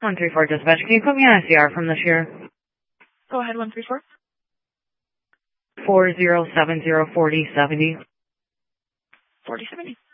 134 dispatch, can you put me on ICR from this year? Go ahead, 134. 4070 4070. 4070.